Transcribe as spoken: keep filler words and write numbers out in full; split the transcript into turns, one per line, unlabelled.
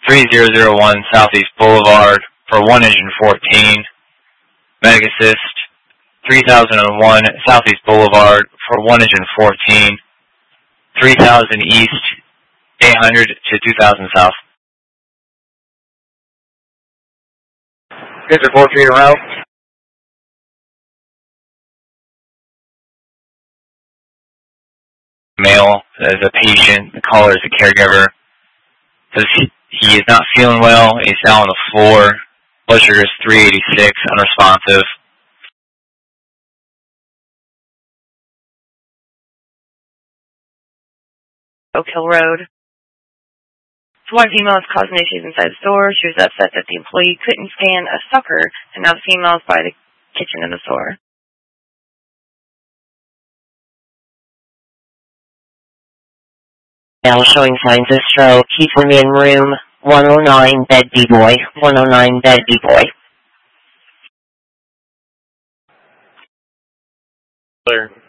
three thousand one Southeast Boulevard for one inch and fourteen. Medic assist, three thousand one Southeast Boulevard for one inch and fourteen. three thousand East, eight hundred to two thousand South. Good report for your route. Male as a patient, the caller is a caregiver. Says he, he is not feeling well. He's down on the floor. Blood sugar is three eighty-six, unresponsive.
Oak Hill Road. So one female is causing issues inside the store. She was upset that the employee couldn't stand a sucker, and now the female is by the kitchen in the store.
Now showing signs of stroke. Keep him in room one oh nine, bed B boy. one oh nine, bed B boy.
Clear.